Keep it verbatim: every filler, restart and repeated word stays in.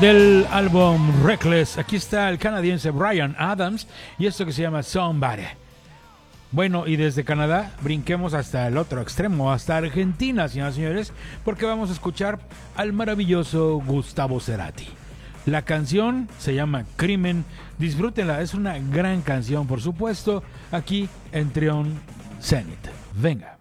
del álbum Reckless. Aquí está el canadiense Bryan Adams y esto que se llama Somebody. Bueno, y desde Canadá brinquemos hasta el otro extremo, hasta Argentina, señoras y señores, porque vamos a escuchar al maravilloso Gustavo Cerati. La canción se llama Crimen. Disfrútenla, es una gran canción, por supuesto, aquí en Trion Zenith. Venga.